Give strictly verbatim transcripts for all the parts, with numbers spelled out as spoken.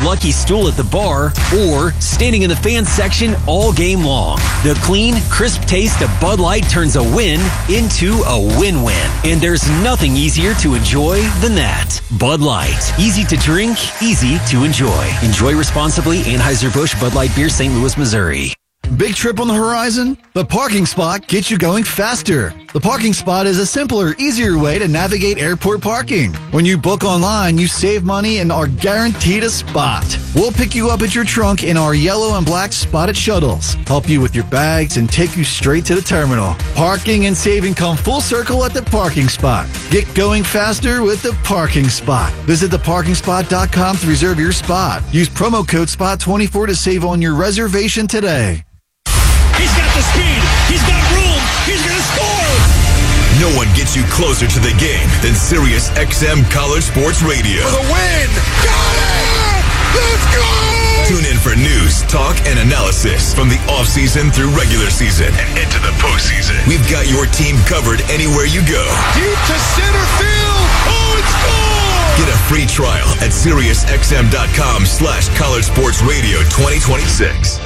lucky stool at the bar, or standing in the fan section all game long. The clean, crisp taste of Bud Light turns a win into a win-win. And there's nothing easier to enjoy than that. Bud Light. Easy to drink, easy to enjoy. Enjoy responsibly. Anheuser-Busch Bud Light Beer, Saint Louis, Missouri. Big trip on the horizon? The Parking Spot gets you going faster. The Parking Spot is a simpler, easier way to navigate airport parking. When you book online, you save money and are guaranteed a spot. We'll pick you up at your trunk in our yellow and black spotted shuttles, help you with your bags, and take you straight to the terminal. Parking and saving come full circle at the Parking Spot. Get going faster with the Parking Spot. Visit the parking spot dot com to reserve your spot. Use promo code spot twenty-four to save on your reservation today. He's got the speed. He's got room. He's going to score. No one gets you closer to the game than Sirius X M College Sports Radio. For the win. Got it. Let's go. Tune in for news, talk, and analysis from the offseason through regular season and into the postseason. We've got your team covered anywhere you go. Deep to center field. Oh, it's gone. Get a free trial at SiriusXM.com slash College Sports Radio twenty twenty-six.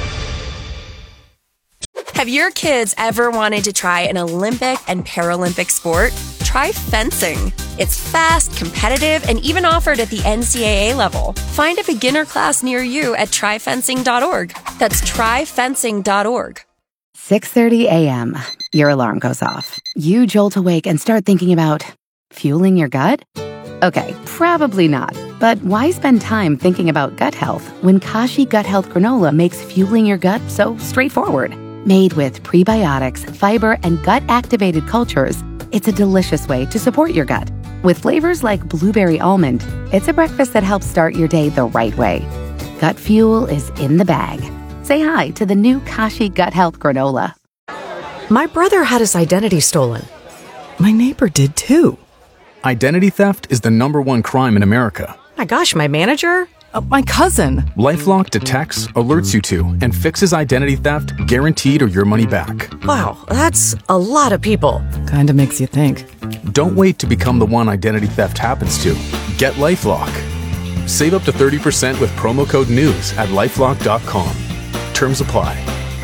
Have your kids ever wanted to try an Olympic and Paralympic sport? Try fencing. It's fast, competitive, and even offered at the N C double A level. Find a beginner class near you at try fencing dot org. That's try fencing dot org. six thirty a.m. Your alarm goes off. You jolt awake and start thinking about fueling your gut? Okay, probably not. But why spend time thinking about gut health when Kashi Gut Health Granola makes fueling your gut so straightforward? Made with prebiotics, fiber, and gut-activated cultures, it's a delicious way to support your gut. With flavors like blueberry almond, it's a breakfast that helps start your day the right way. Gut fuel is in the bag. Say hi to the new Kashi Gut Health Granola. My brother had his identity stolen. My neighbor did too. Identity theft is the number one crime in America. My gosh, my manager? Uh, my cousin. LifeLock detects, alerts you to, and fixes identity theft guaranteed or your money back. Wow, that's a lot of people. Kinda makes you think. Don't wait to become the one identity theft happens to. Get LifeLock. Save up to thirty percent with promo code NEWS at lifelock dot com. Terms apply.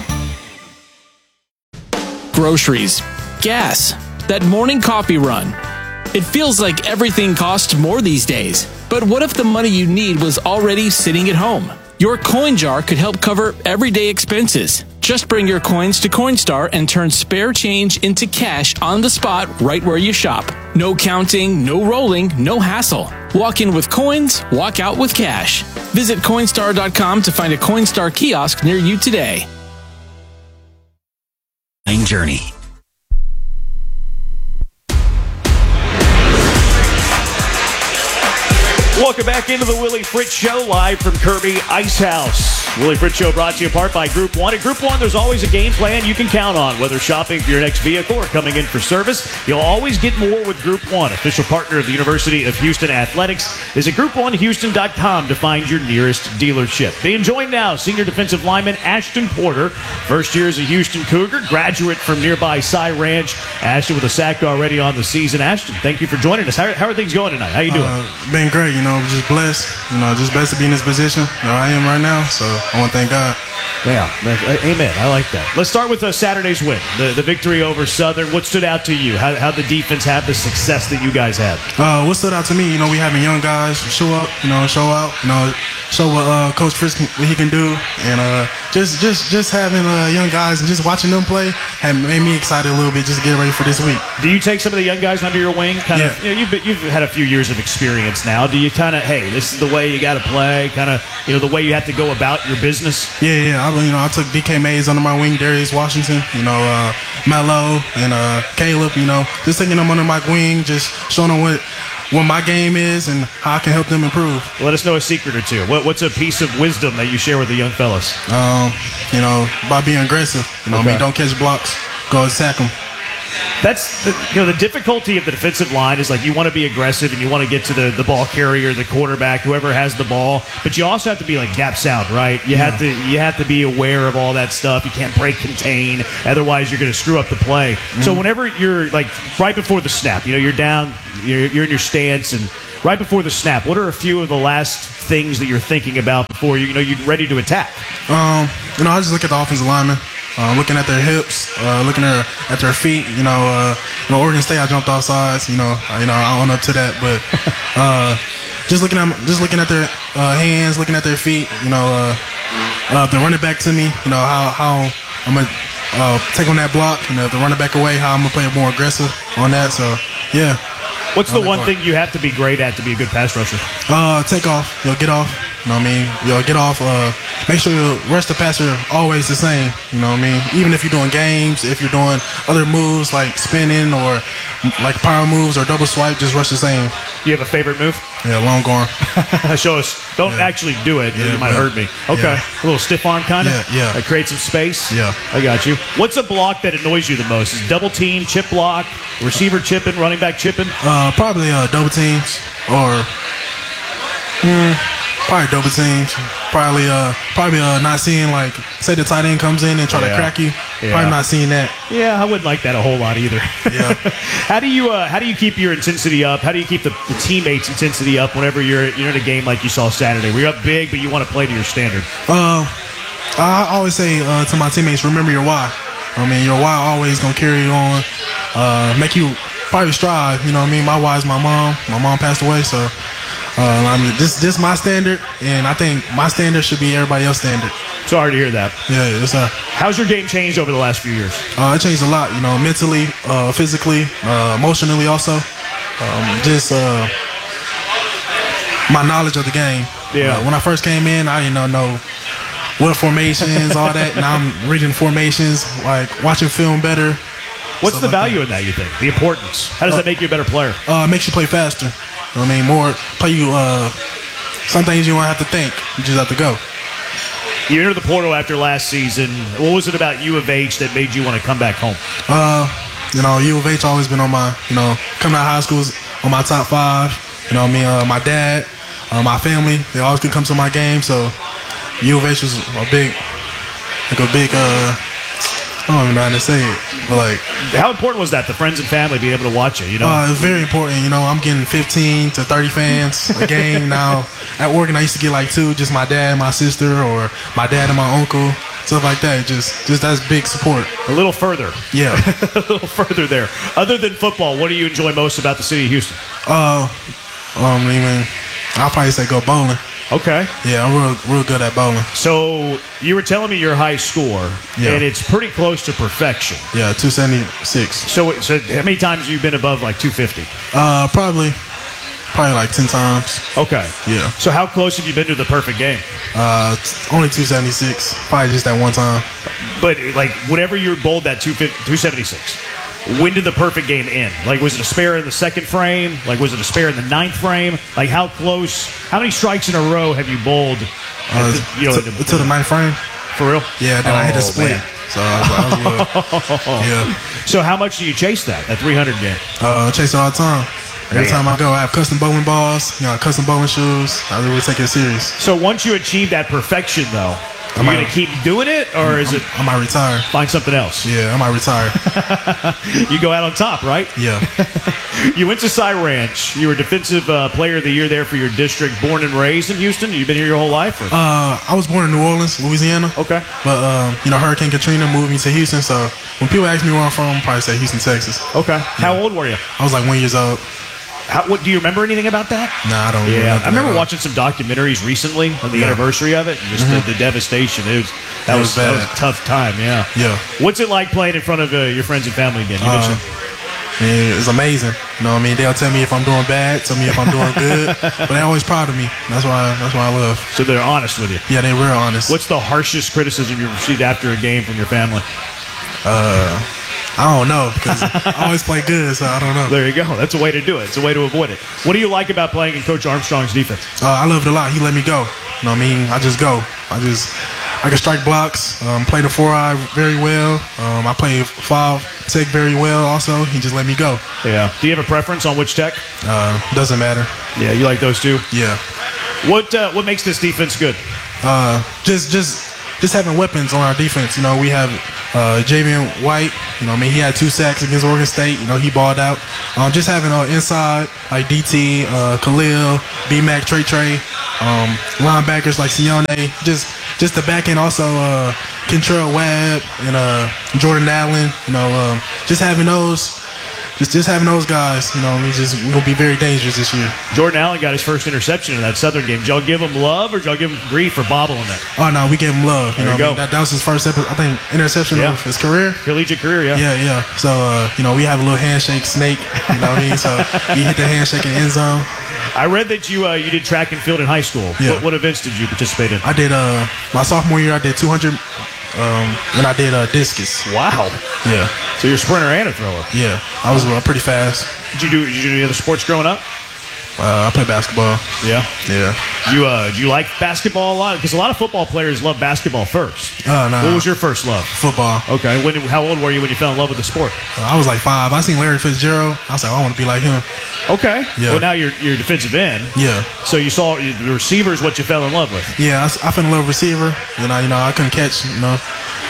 Groceries, gas, that morning coffee run. It feels like everything costs more these days. But what if the money you need was already sitting at home? Your coin jar could help cover everyday expenses. Just bring your coins to Coinstar and turn spare change into cash on the spot right where you shop. No counting, no rolling, no hassle. Walk in with coins, walk out with cash. Visit Coinstar dot com to find a Coinstar kiosk near you today. Journey. Welcome back into the Willie Fritz Show, live from Kirby Ice House. Willie Fritz Show brought to you in part by Group one. At Group one, there's always a game plan you can count on, whether shopping for your next vehicle or coming in for service. You'll always get more with Group one, official partner of the University of Houston Athletics. Visit group one houston dot com to find your nearest dealership. Being joined now, senior defensive lineman Ashton Porter, first year as a Houston Cougar, graduate from nearby Cy Ranch. Ashton with a sack already on the season. Ashton, thank you for joining us. How, how are things going tonight? How you doing? Uh, been great, you know. I'm just blessed, you know, just blessed to be in this position that I am right now. So I want to thank God. Yeah, amen. I like that. Let's start with uh, Saturday's win, the, the victory over Southern. What stood out to you? How how the defense have the success that you guys had? Uh, what stood out to me, you know, we having young guys show up, you know, show out, you know, show what uh, Coach Fritz what he can do, and uh, just just just having uh, young guys and just watching them play had made me excited a little bit just to get ready for this week. Do you take some of the young guys under your wing? Kind yeah. of, you know, you've been, you've had a few years of experience now. Do you kind of, hey, this is the way you got to play, kind of, you know, the way you have to go about your business? Yeah, yeah. I, you know, I took D K Mays under my wing, Darius Washington, you know, uh, Mello and uh, Caleb, you know, just taking them under my wing, just showing them what what my game is and how I can help them improve. Let us know a secret or two. What, what's a piece of wisdom that you share with the young fellas? Um, you know, by being aggressive. You know, okay. I mean, don't catch blocks, go attack them. That's the, you know, the difficulty of the defensive line is like you want to be aggressive and you want to get to the, the ball carrier, the quarterback, whoever has the ball, but you also have to be like gap sound, right? You yeah. have to you have to be aware of all that stuff. You can't break contain, otherwise you're going to screw up the play. Mm-hmm. So whenever you're like right before the snap, you know, you're down, you're, you're in your stance, and right before the snap, what are a few of the last things that you're thinking about before you, you know, you're ready to attack? Um, you know, I just look at the offensive linemen, uh, looking at their hips, uh, looking at, at their feet. You know, uh, you know, Oregon State, I jumped off sides. You know, I, you know, I own up to that, but uh, just looking at just looking at their uh, hands, looking at their feet. You know, uh, uh, if they're running back to me, you know how how I'm gonna uh, take on that block. You know, if they're running back away, how I'm gonna play more aggressive on that. So, yeah. What's the one thing you have to be great at to be a good pass rusher? Uh, take off. You'll get off. You know what I mean? You'll get off. Uh, make sure you rush the passer always the same. You know what I mean? Even if you're doing games, if you're doing other moves like spinning or like power moves or double swipe, just rush the same. Do you have a favorite move? Yeah, long arm. Show us. Don't yeah. actually do it. Yeah, you might hurt me. Okay. Yeah. A little stiff arm kind of? Yeah, yeah. Like create some space? Yeah. I got you. What's a block that annoys you the most? Is double team, chip block, receiver chipping, running back chipping? Uh, probably uh, double teams or hmm, probably double teams. Probably uh, probably uh, not seeing, like, say the tight end comes in and try yeah. to crack you. Yeah. Probably not seeing that. Yeah, I wouldn't like that a whole lot either. Yeah. How do you uh, how do you keep your intensity up? How do you keep the, the teammates' intensity up whenever you're you're in a game like you saw Saturday? We're up big, but you want to play to your standard. Uh, I always say uh, to my teammates, remember your why. I mean, your why always gonna carry you on, uh, make you probably strive. You know what I mean? My why is my mom. My mom passed away, so. Uh, I mean, this this my standard, and I think my standard should be everybody else's standard. Sorry to hear that. Yeah, it's uh. How's your game changed over the last few years? Uh, it changed a lot, you know, mentally, uh, physically, uh, emotionally, also. Um, just uh, my knowledge of the game. Yeah. Uh, when I first came in, I didn't know, know what formations, all that. Now I'm reading formations, like watching film better. What's the value in that, you think? The importance? How does uh, that make you a better player? Uh, it makes you play faster. You know what I mean? More play you. Uh, some things you don't have to think. You just have to go. You entered the portal after last season. What was it about U of H that made you want to come back home? Uh, you know, U of H always been on my, you know, coming out of high school's on my top five. You know what I mean? Uh, my dad, uh, my family, they always could come to my game. So U of H was a big, like a big, uh, I don't even know how to say it, but like. How important was that, the friends and family being able to watch it, you know? Uh, it's very important. You know, I'm getting fifteen to thirty fans a game now. At Oregon, I used to get like two, just my dad and my sister, or my dad and my uncle, stuff like that. Just, just that's big support. A little further. Yeah. A little further there. Other than football, what do you enjoy most about the city of Houston? Uh, um, I mean, I'll probably say go bowling. Okay. Yeah, I'm real, real good at bowling. So you were telling me your high score, yeah. and it's pretty close to perfection. Yeah, two seventy-six. So, so how many times have you been above like two fifty? Uh, probably, probably like ten times. Okay. Yeah. So how close have you been to the perfect game? Uh, only two seventy-six. Probably just that one time. But like, whenever you bowled that two seventy-six. When did the perfect game end? Like, was it a spare in the second frame? Like, was it a spare in the ninth frame? Like, how close? How many strikes in a row have you bowled? Uh, the, you know, to, the, to the ninth frame. For real? Yeah. Then oh, I hit a split. Man. So I was, I was yeah. So how much do you chase that? That three hundred game? Uh, I chase it all the time. Every Man. time I go, I have custom bowling balls. You know, custom bowling shoes. I really take it serious. So once you achieve that perfection, though. Are you going to keep doing it, or is I'm, it... I might retire. Find something else. Yeah, I might retire. You go out on top, right? Yeah. You went to Cy Ranch. You were Defensive uh, Player of the Year there for your district, born and raised in Houston. You've been here your whole life? Or? Uh, I was born in New Orleans, Louisiana. Okay. But, um, you know, Hurricane Katrina moved me to Houston, so when people ask me where I'm from, I'll probably say Houston, Texas. Okay. Yeah. How old were you? I was like one years old. How, what, do you remember anything about that? No, nah, I don't. Yeah, I remember watching some documentaries recently on the yeah. anniversary of it, and just mm-hmm. the, the devastation. It was that it was, was bad. That was a tough time. Yeah. Yeah. What's it like playing in front of uh, your friends and family again? You uh, man, it's amazing. You know what I mean? They'll tell me if I'm doing bad, tell me if I'm doing good, but they're always proud of me. That's why. That's why I love. So they're honest with you. Yeah, they're real honest. What's the harshest criticism you've received after a game from your family? Uh. I don't know, because I always play good, so I don't know. There you go. That's a way to do it. It's a way to avoid it. What do you like about playing in Coach Armstrong's defense? Uh, I love it a lot. He let me go. You know what I mean? I just go. I just, I can strike blocks, um, play the four-eye very well. Um, I play five tech very well also. He just let me go. Yeah. Do you have a preference on which tech? Uh, doesn't matter. Yeah, you like those two? Yeah. What uh, What makes this defense good? Uh, just, just, just having weapons on our defense. You know, we have Uh, Javian White, you know, I mean, he had two sacks against Oregon State. You know, he balled out. Um, just having uh, inside like D T, uh, Khalil, B-Mac, Trey Trey, um, linebackers like Sione, just just the back end also uh, Kentrell Webb and uh, Jordan Allen. You know, um, just having those. Just, just having those guys, you know, we just we're gonna be very dangerous this year. Jordan Allen got his first interception in that Southern game. Did y'all give him love or did y'all give him grief for bobbling that? Oh no, we gave him love. You there know, you go. I mean, that, that was his first, epi- I think, interception yeah. of his career, collegiate career. Yeah, yeah, yeah. So uh, you know, we have a little handshake snake. You know what I mean? So he hit the handshake in the end zone. I read that you uh, you did track and field in high school. Yeah. What, what events did you participate in? I did uh my sophomore year. I did two hundred. Um, and I did uh, discus. Wow. Yeah. So you're a sprinter and a thrower. Yeah. I was uh, pretty fast. Did you do Did you do any other sports growing up? Uh, I played basketball. Yeah. Yeah. You uh, do you like basketball a lot? Because a lot of football players love basketball first. Oh, no. What was your first love? Football. Okay. When? How old were you when you fell in love with the sport? Uh, I was like five. I seen Larry Fitzgerald. I was like, I want to be like him. Okay. Yeah. Well, now you're you're defensive end. Yeah. So you saw the receiver is what you fell in love with. Yeah. I, I fell in love with receiver. You know, you know, I couldn't catch. You know.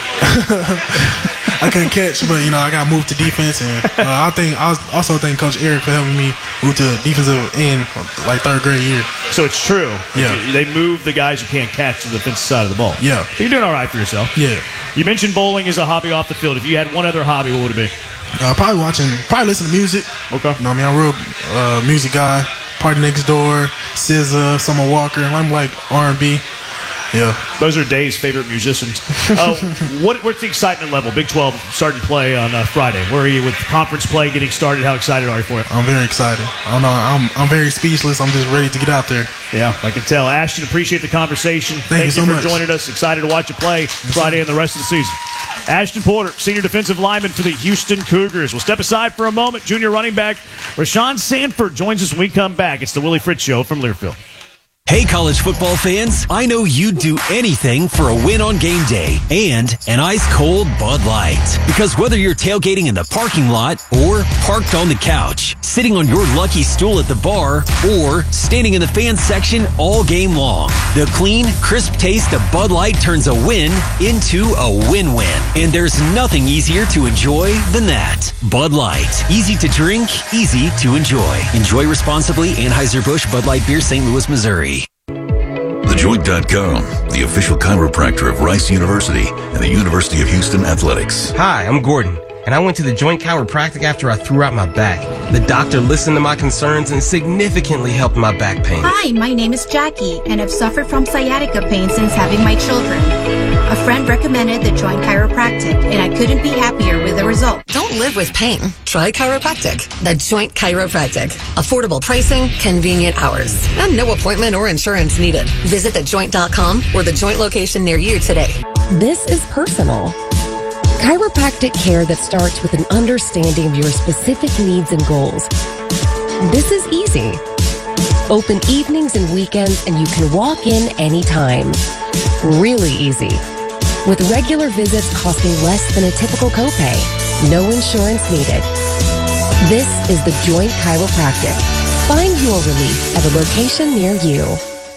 I couldn't catch, but you know I got moved to defense, and uh, I think I was also thank Coach Eric for helping me move to defensive end like third grade year. So it's true. Yeah, they move the guys who can't catch to the defensive side of the ball. Yeah, so you're doing all right for yourself. Yeah. You mentioned bowling as a hobby off the field. If you had one other hobby, what would it be? Uh, probably watching, probably listening to music. Okay. You know, what I mean, I'm a real uh, music guy. Party Next Door, S Z A, Summer Walker. I'm like R and B. Yeah. Those are Dave's favorite musicians. Uh, what, what's the excitement level? Big twelve starting play on uh, Friday. Where are you with conference play getting started? How excited are you for it? I'm very excited. I don't know. I'm I'm very speechless. I'm just ready to get out there. Yeah, I can tell. Ashton, appreciate the conversation. Thank, Thank you so you for much. joining us. Excited to watch you play Friday and the rest of the season. Ashton Porter, senior defensive lineman for the Houston Cougars. We'll step aside for a moment. Junior running back Rashawn Sanford joins us when we come back. It's the Willie Fritz Show from Learfield. Hey, college football fans, I know you'd do anything for a win on game day and an ice-cold Bud Light. Because whether you're tailgating in the parking lot or parked on the couch, sitting on your lucky stool at the bar, or standing in the fans section all game long, the clean, crisp taste of Bud Light turns a win into a win-win. And there's nothing easier to enjoy than that. Bud Light. Easy to drink, easy to enjoy. Enjoy responsibly. Anheuser-Busch Bud Light Beer, Saint Louis, Missouri. The Joint dot com, the official chiropractor of Rice University and the University of Houston Athletics. Hi, I'm Gordon, and I went to the Joint Chiropractic after I threw out my back. The doctor listened to my concerns and significantly helped my back pain. Hi, my name is Jackie, and I've suffered from sciatica pain since having my children. A friend recommended the Joint Chiropractic, and I couldn't be happier with the result. Don't live with pain. Try chiropractic. The Joint Chiropractic. Affordable pricing, convenient hours, and no appointment or insurance needed. Visit the joint dot com or the Joint location near you today. This is personal. Chiropractic care that starts with an understanding of your specific needs and goals. This is easy. Open evenings and weekends, and you can walk in anytime. Really easy. With regular visits costing less than a typical copay. No insurance needed. This is the Joint Chiropractic. Find your relief at a location near you.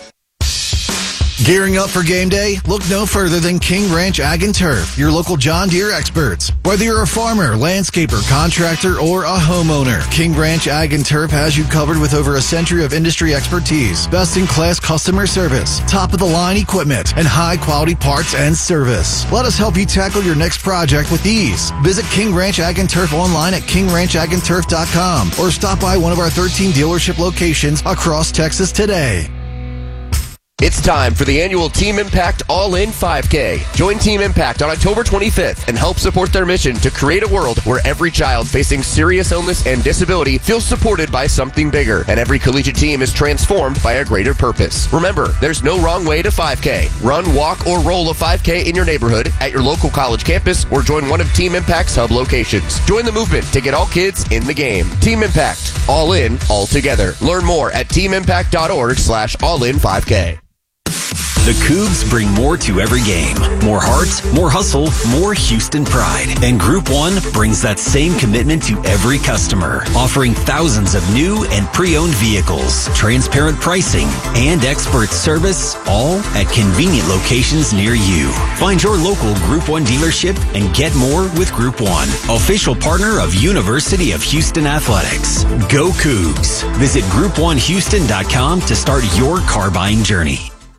Gearing up for game day? Look no further than King Ranch Ag and Turf, your local John Deere experts. Whether you're a farmer, landscaper, contractor, or a homeowner, King Ranch Ag and Turf has you covered with over a century of industry expertise, best-in-class customer service, top-of-the-line equipment, and high-quality parts and service. Let us help you tackle your next project with ease. Visit King Ranch Ag and Turf online at king ranch ag and turf dot com or stop by one of our thirteen dealership locations across Texas today. It's time for the annual Team Impact All-In five K. Join Team Impact on October twenty-fifth and help support their mission to create a world where every child facing serious illness and disability feels supported by something bigger, and every collegiate team is transformed by a greater purpose. Remember, there's no wrong way to five K. Run, walk, or roll a five K in your neighborhood, at your local college campus, or join one of Team Impact's hub locations. Join the movement to get all kids in the game. Team Impact. All in, all together. Learn more at team impact dot org slash all in five K. The Cougs bring more to every game. More heart, more hustle, more Houston pride. And Group one brings that same commitment to every customer, offering thousands of new and pre-owned vehicles, transparent pricing, and expert service, all at convenient locations near you. Find your local Group one dealership and get more with Group one, official partner of University of Houston Athletics. Go Cougs. Visit group one houston dot com to start your car buying journey.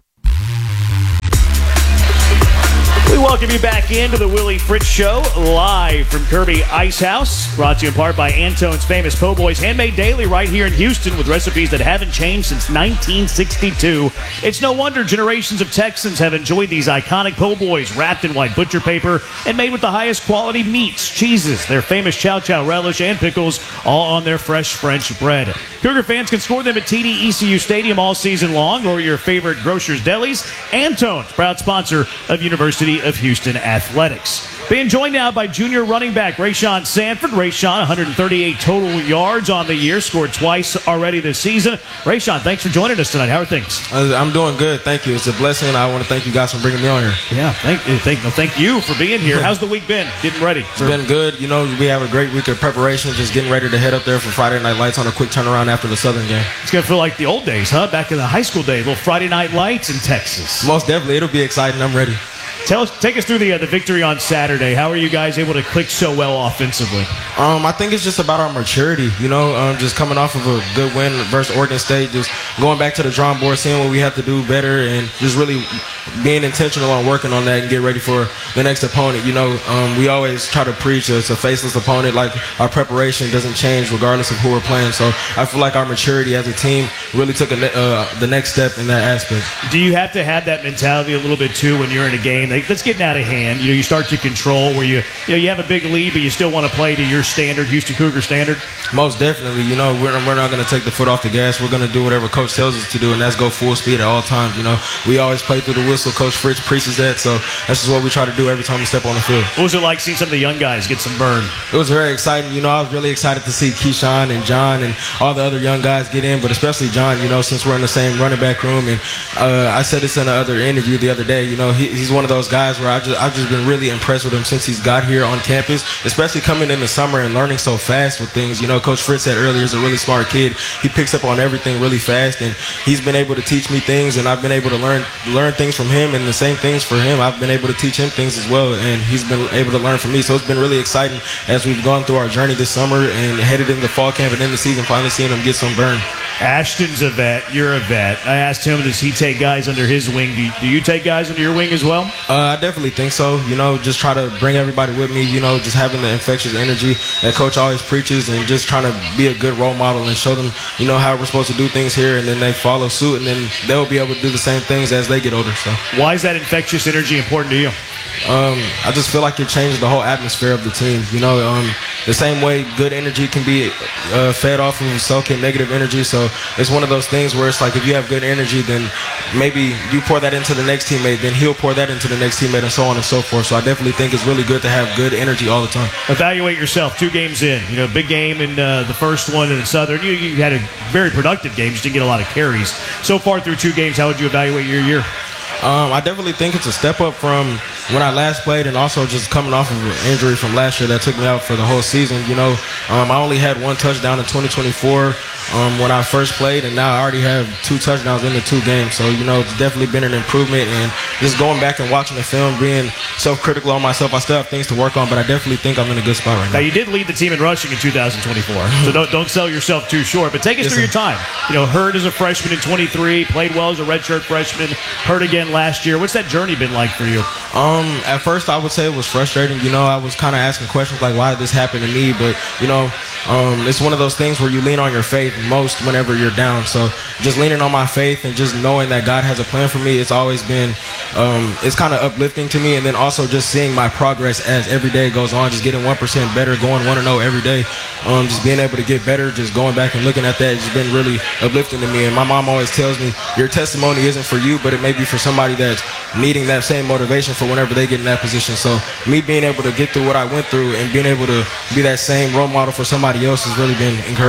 We welcome you back into the Willie Fritz Show, live from Kirby Ice House, brought to you in part by Antone's famous Po' Boys, handmade daily right here in Houston with recipes that haven't changed since nineteen sixty-two. It's no wonder generations of Texans have enjoyed these iconic Po' Boys, wrapped in white butcher paper and made with the highest quality meats, cheeses, their famous chow chow relish, and pickles, all on their fresh French bread. Cougar fans can score them at T D E C U Stadium all season long, or your favorite grocer's delis. Antone's, proud sponsor of University of Houston Athletics. Being joined now by junior running back Rayshawn Sanford. Rayshawn, one hundred thirty-eight total yards on the year, scored twice already this season. Rayshawn, thanks for joining us tonight. How are things? I'm doing good, thank you. It's a blessing. I want to thank you guys for bringing me on here. Yeah, thank thank, no, thank you for being here. How's the week been? Getting ready? It's been good. You know, we have a great week of preparation, just getting ready to head up there for Friday Night Lights on a quick turnaround after the Southern game. It's going to feel like the old days, huh? Back in the high school day, little Friday Night Lights in Texas. Most definitely. It'll be exciting. I'm ready. Tell us, take us through the uh, the victory on Saturday. How are you guys able to click so well offensively? Um, I think it's just about our maturity, you know, um, just coming off of a good win versus Oregon State, just going back to the drawing board, seeing what we have to do better, and just really being intentional on working on that and get ready for the next opponent. You know, um, we always try to preach it's a faceless opponent. Like, our preparation doesn't change regardless of who we're playing. So I feel like our maturity as a team really took a ne- uh, the next step in that aspect. Do you have to have that mentality a little bit too when you're in a game that's getting out of hand? You know, you start to control where you, you know, you have a big lead, but you still want to play to your standard, Houston Cougar standard. Most definitely. You know, we're, we're not going to take the foot off the gas. We're going to do whatever Coach tells us to do, and that's go full speed at all times. You know, we always play through the whistle. Coach Fritz preaches that, so that's just what we try to do every time we step on the field. What was it like seeing some of the young guys get some burn? It was very exciting. You know, I was really excited to see Keyshawn and John and all the other young guys get in, but especially John, you know, since we're in the same running back room. And uh, I said this in another interview the other day. You know, he, he's one of those guys where I just, I've just been really impressed with him since he's got here on campus, especially coming in the summer and learning so fast with things. You know, Coach Fritz said earlier, he's a really smart kid. He picks up on everything really fast, and he's been able to teach me things, and I've been able to learn learn things from him, and the same things for him. I've been able to teach him things as well, and he's been able to learn from me. So it's been really exciting as we've gone through our journey this summer and headed into fall camp and in the season, finally seeing him get some burn. Ashton's a vet. You're a vet. I asked him, does he take guys under his wing? Do you, do you take guys under your wing as well? Uh, I definitely think so. You know, just try to bring everybody with me, you know, just having the infectious energy that Coach always preaches, and just trying to be a good role model and show them, you know, how we're supposed to do things here, and then they follow suit, and then they'll be able to do the same things as they get older. So why is that infectious energy important to you? Um, I just feel like it changes the whole atmosphere of the team. You know, um, the same way good energy can be uh, fed off of, so can negative energy. So it's one of those things where it's like, if you have good energy, then maybe you pour that into the next teammate, then he'll pour that into the next teammate, and so on and so forth. So I definitely think it's really good to have good energy all the time. Evaluate yourself. Two games in, you know, big game in uh, the first one in Southern. You, you had a very productive game, just didn't get a lot of carries. So far through two games, how would you evaluate your year? Um, I definitely think it's a step up from when I last played, and also just coming off of an injury from last year that took me out for the whole season. You know, um, I only had one touchdown in twenty twenty-four um, when I first played, and now I already have two touchdowns in the two games. So, you know, it's definitely been an improvement, and just going back and watching the film, being self-critical on myself, I still have things to work on, but I definitely think I'm in a good spot right now. Now, you did lead the team in rushing in two thousand twenty-four, so don't, don't sell yourself too short, but take us yes, through sir. your time. You know, Hurd as a freshman in twenty-three, played well as a redshirt freshman, Hurd again last year. What's that journey been like for you? Um, at first, I would say it was frustrating. You know, I was kind of asking questions like, why did this happen to me? But, you know, um, it's one of those things where you lean on your faith most whenever you're down. So just leaning on my faith and just knowing that God has a plan for me, it's always been, um, it's kind of uplifting to me. And then also just seeing my progress as every day goes on, just getting one percent better, going one and oh every day. Um, just being able to get better, just going back and looking at that, it's been really uplifting to me. And my mom always tells me, your testimony isn't for you, but it may be for somebody that's needing that same motivation for whenever they get in that position. So me being able to get through what I went through and being able to be that same role model for somebody else has really been encouraging.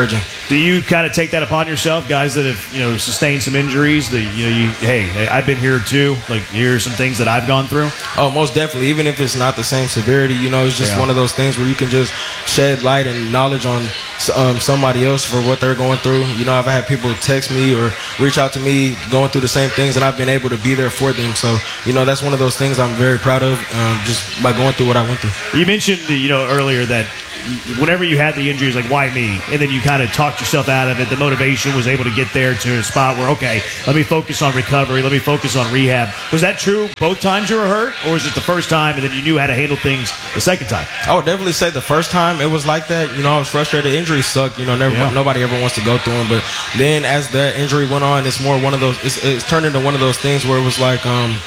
Do you kind of take that upon yourself, guys that have, you know, sustained some injuries? That you know, you hey, I've been here too. Like, here's some things that I've gone through. Oh, most definitely. Even if it's not the same severity, you know, it's just Yeah. one of those things where you can just shed light and knowledge on um, somebody else for what they're going through. You know, I've had people text me or reach out to me going through the same things, and I've been able to be there for them. So, you know, that's one of those things I'm very proud of, um, just by going through what I went through. You mentioned, you know, earlier that whenever you had the injuries, like, why me? And then you kind of talked yourself out of it. The motivation was able to get there to a spot where, okay, let me focus on recovery. Let me focus on rehab. Was that true both times you were hurt, or was it the first time and then you knew how to handle things the second time? I would definitely say the first time it was like that. You know, I was frustrated. Injuries suck. You know, never, Yeah. nobody ever wants to go through them. But then as that injury went on, it's more one of those, it's, it's turned into one of those things where it was like, um,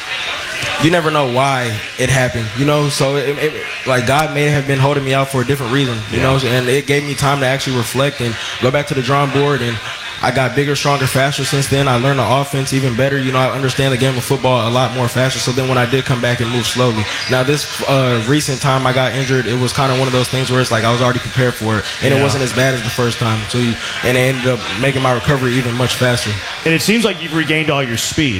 you never know why it happened, you know. So it, it, like God may have been holding me out for a different reason, you Yeah. know. And it gave me time to actually reflect and go back to the drawing board. And I got bigger, stronger, faster since then. I learned the offense even better. You know, I understand the game of football a lot more faster. So then when I did come back and move slowly. Now this uh, recent time I got injured, it was kind of one of those things where it's like I was already prepared for it, and Yeah. it wasn't as bad as the first time. So you, and it ended up making my recovery even much faster. And it seems like you've regained all your speed.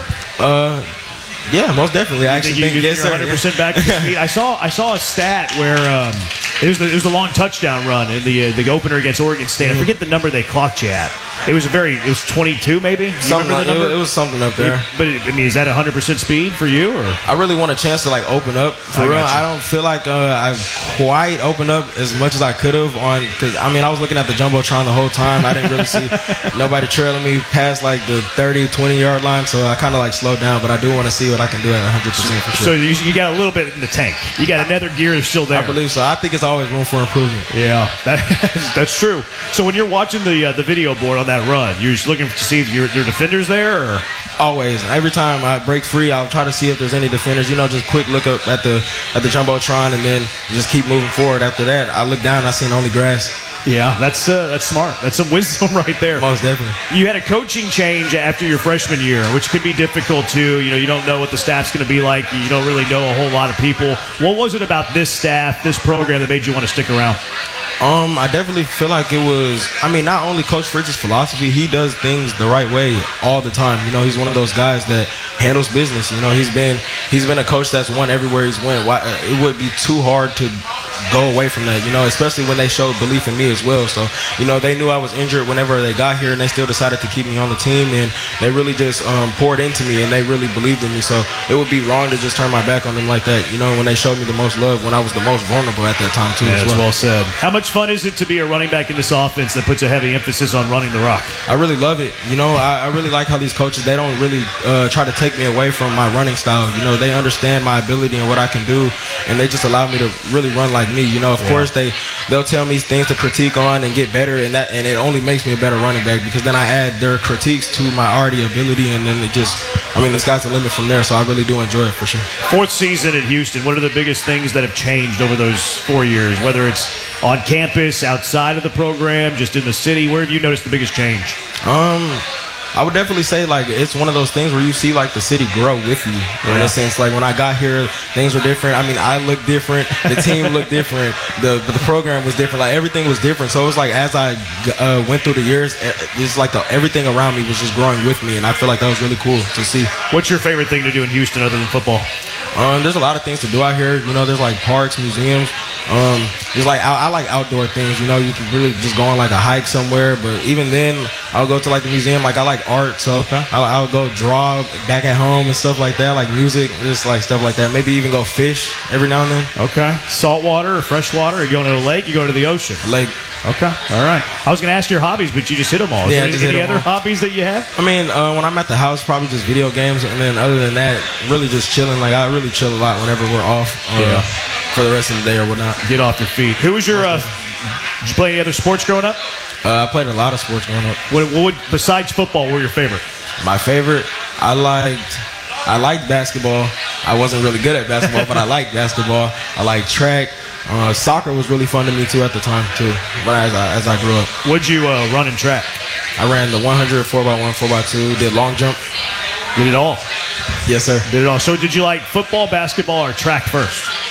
Uh. Yeah, most definitely. I actually you, think you, yes, you're sir. one hundred percent back to speed. I saw I saw a stat where um, it was the, it was the long touchdown run in the uh, the opener against Oregon State. I forget the number they clocked you at. It was a very it was twenty-two maybe. You Something remember like, the it, number? was, it was something up there. But it, I mean, is that one hundred percent speed for you, or? I really want a chance to like open up for I real. got you. I don't feel like uh, I've quite opened up as much as I could have on because I mean I was looking at the jumbotron the whole time. I didn't really see nobody trailing me past like the thirty, twenty yard line, so I kind of like slowed down. But I do want to see what I can do at one hundred percent for sure. So you, you got a little bit in the tank. You got another gear that's still there. I believe so. I think it's always room for improvement. Yeah, that, that's true. So when you're watching the uh, the video board on that run, you're just looking to see if your your defenders there, or always. Every time I break free, I'll try to see if there's any defenders. You know, just quick look up at the at the jumbotron, and then just keep moving forward. After that, I look down, I seen only grass. Yeah, that's uh, that's smart. That's some wisdom right there. Most definitely. You had a coaching change after your freshman year, which could be difficult too. You know, you don't know what the staff's going to be like. You don't really know a whole lot of people. What was it about this staff, this program, that made you want to stick around? Um, I definitely feel like it was, I mean, not only Coach Fritz's philosophy, he does things the right way all the time. You know, he's one of those guys that handles business. You know, he's been he's been a coach that's won everywhere he's went. Why, it would be too hard to go away from that, you know, especially when they showed belief in me as well. So, you know, they knew I was injured whenever they got here, and they still decided to keep me on the team, and they really just um, poured into me, and they really believed in me. So it would be wrong to just turn my back on them like that, you know, when they showed me the most love, when I was the most vulnerable at that time too. Yeah, as that's well. well said. How much fun is it to be a running back in this offense that puts a heavy emphasis on running the rock? I really love it. You know, I, I really like how these coaches, they don't really uh, try to take me away from my running style. You know, they understand my ability and what I can do, and they just allow me to really run like me. You know, of Yeah. course, they, they'll tell me things to critique on and get better, and that and it only makes me a better running back because then I add their critiques to my already ability, and then it just, I mean, the sky's the limit from there, so I really do enjoy it for sure. Fourth season at Houston, what are the biggest things that have changed over those four years, whether it's on campus, outside of the program, just in the city? Where have you noticed the biggest change? Um, I would definitely say, like, it's one of those things where you see, like, the city grow with you. In Yeah. a sense, like, when I got here, things were different. I mean, I looked different. The team looked different. The the program was different. Like, everything was different. So it was like, as I uh, went through the years, it's like the, everything around me was just growing with me. And I feel like that was really cool to see. What's your favorite thing to do in Houston other than football? Um, there's a lot of things to do out here. You know, there's like parks, museums. Um, there's like I, I like outdoor things. You know, you can really just go on like a hike somewhere. But even then, I'll go to like the museum. Like I like art, so Okay. I'll, I'll go draw back at home and stuff like that. Like music, just like stuff like that. Maybe even go fish every now and then. Okay. Salt water or fresh water? Are you going to the lake? You go to the ocean? Lake. Okay. All right. I was going to ask your hobbies, but you just hit them all. Is Yeah, there I just any hit 'em other all. hobbies that you have? I mean, uh, when I'm at the house, probably just video games, and then other than that, really just chilling. Like I really chill a lot whenever we're off uh, Yeah. for the rest of the day or whatnot. Get off your feet. Who was your? Uh, did you play any other sports growing up? Uh, I played a lot of sports growing up. What, what would, besides football, what were your favorite? My favorite, I liked, I liked basketball. I wasn't really good at basketball, but I liked basketball. I liked track. Uh, soccer was really fun to me too at the time too. But as I, as I grew up, What'd you uh, run in track? I ran the one hundred, four by one, four by two, did long jump. Did it all. Yes, sir. Did it all. So did you like football, basketball, or track first?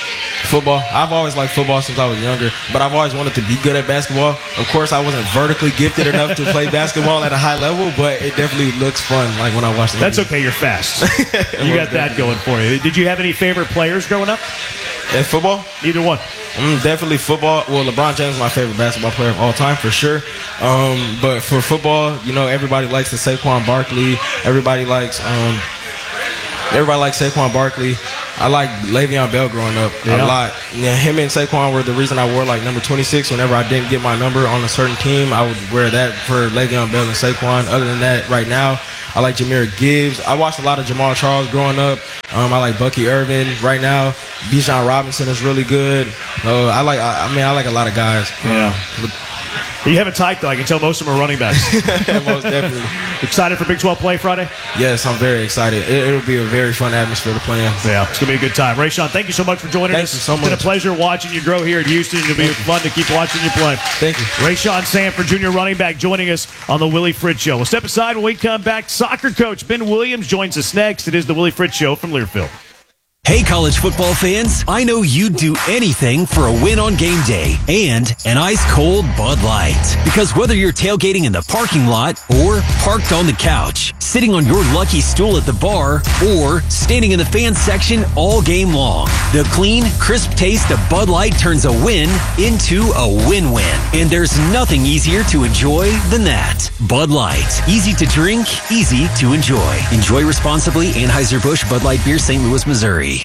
Football. I've always liked football since I was younger, but I've always wanted to be good at basketball. Of course, I wasn't vertically gifted enough to play basketball at a high level, but it definitely looks fun. Like when I watch the That's okay. You're fast. You got that going for you. Did you have any favorite players growing up? At football? Either one. Mm, definitely football. Well, LeBron James is my favorite basketball player of all time for sure. Um, but for football, you know, everybody likes the Saquon Barkley. Everybody likes. Um, Everybody likes Saquon Barkley. I like Le'Veon Bell growing up Yeah. a lot. Yeah, him and Saquon were the reason I wore like number twenty-six. Whenever I didn't get my number on a certain team, I would wear that for Le'Veon Bell and Saquon. Other than that, right now, I like Jahmyr Gibbs. I watched a lot of Jamal Charles growing up. Um, I like Bucky Irvin right now. Bijan Robinson is really good. Uh, I like. I, I mean, I like a lot of guys. Yeah. You have a type, though. I can tell most of them are running backs. Most definitely. Excited for Big twelve play Friday? Yes, I'm very excited. It, it'll be a very fun atmosphere to play in. Yeah, it's going to be a good time. Rayshawn, thank you so much for joining Thank us. you so It's been much. a pleasure watching you grow here at Houston. It'll be fun to keep watching you play. Thank you. Rayshawn Sanford, junior running back, joining us on the Willie Fritz Show. We'll step aside when we come back. Soccer coach Ben Williams joins us next. It is the Willie Fritz Show from Learfield. Hey, college football fans, I know you'd do anything for a win on game day and an ice-cold Bud Light. Because whether you're tailgating in the parking lot or parked on the couch, sitting on your lucky stool at the bar, or standing in the fan section all game long, the clean, crisp taste of Bud Light turns a win into a win-win. And there's nothing easier to enjoy than that. Bud Light. Easy to drink, easy to enjoy. Enjoy responsibly. Anheuser-Busch Bud Light Beer, Saint Louis, Missouri.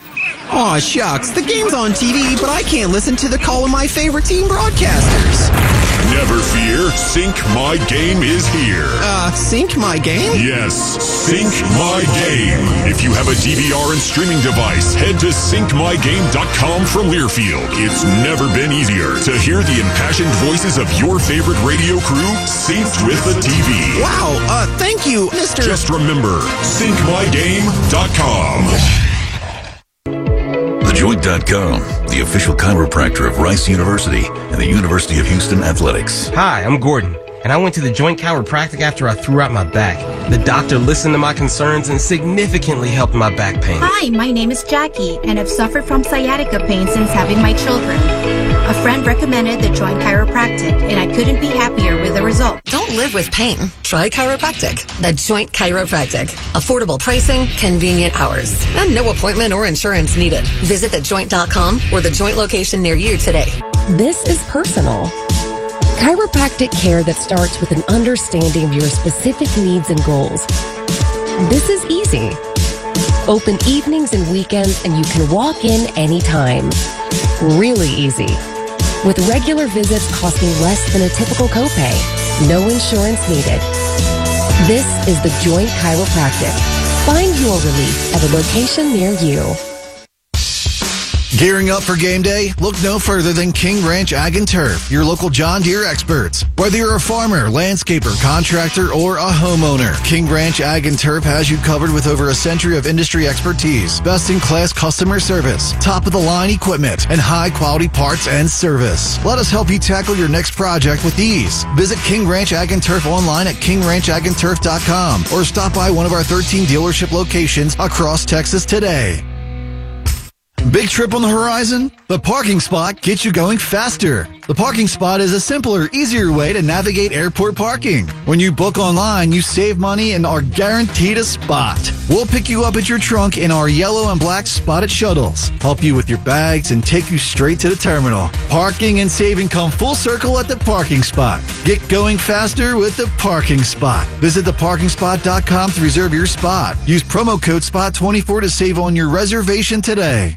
Aw, shucks. The game's on T V, but I can't listen to the call of my favorite team broadcasters. Never fear, Sync My Game is here. Uh, sync my game? Yes, Sync My Game. If you have a D V R and streaming device, head to sync my game dot com from Learfield. It's never been easier to hear the impassioned voices of your favorite radio crew synced with the T V. Wow, uh, thank you, Mister Just remember, sync my game dot com. The Joint dot com, the official chiropractor of Rice University and the University of Houston Athletics. Hi, I'm Gordon, and I went to the Joint Chiropractic after I threw out my back. The doctor listened to my concerns and significantly helped my back pain. Hi, my name is Jackie, and I've suffered from sciatica pain since having my children. A friend recommended the Joint Chiropractic, and I couldn't be happier with the result. Don't live with pain. Try chiropractic. The Joint Chiropractic. Affordable pricing, convenient hours, and no appointment or insurance needed. Visit the joint dot com or the Joint location near you today. This is personal. Chiropractic care that starts with an understanding of your specific needs and goals. This is easy. Open evenings and weekends, and you can walk in anytime. Really easy. With regular visits costing less than a typical copay. No insurance needed. This is the Joint Chiropractic. Find your relief at a location near you. Gearing up for game day? Look no further than King Ranch Ag and Turf, your local John Deere experts. Whether you're a farmer, landscaper, contractor, or a homeowner, King Ranch Ag and Turf has you covered with over a century of industry expertise, best-in-class customer service, top-of-the-line equipment, and high-quality parts and service. Let us help you tackle your next project with ease. Visit King Ranch Ag and Turf online at king ranch ag and turf dot com or stop by one of our thirteen dealership locations across Texas today. Big trip on the horizon? The Parking Spot gets you going faster. The Parking Spot is a simpler, easier way to navigate airport parking. When you book online, you save money and are guaranteed a spot. We'll pick you up at your trunk in our yellow and black spotted shuttles, help you with your bags, and take you straight to the terminal. Parking and saving come full circle at the Parking Spot. Get going faster with the Parking Spot. Visit the parking spot dot com to reserve your spot. Use promo code spot twenty-four to save on your reservation today.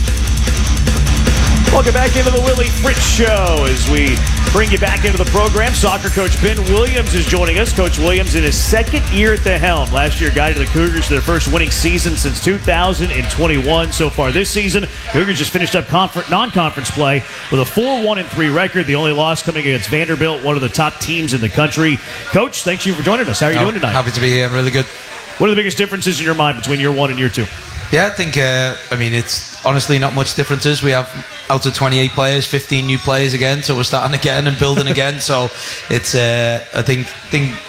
Welcome back into the Willie Fritz Show as we bring you back into the program. Soccer coach Ben Williams is joining us. Coach Williams in his second year at the helm. Last year guided the Cougars to their first winning season since two thousand twenty-one. So far this season, Cougars just finished up confer- non-conference play with a four one and three record. The only loss coming against Vanderbilt, one of the top teams in the country. Coach, thanks you for joining us. How are you oh, doing tonight? Happy to be here. Really good. What are the biggest differences in your mind between year one and year two? Yeah, I think, uh, I mean, it's honestly not much differences. We have out of twenty-eight players, fifteen new players again, so we're starting again and building again. So it's, uh, I think, think